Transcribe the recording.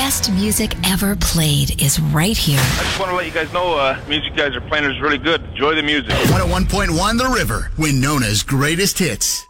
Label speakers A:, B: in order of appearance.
A: best music ever played is right here.
B: I just want to let you guys know music you guys are playing is really good. Enjoy the music.
C: 101.1 The River, Winona's greatest hits.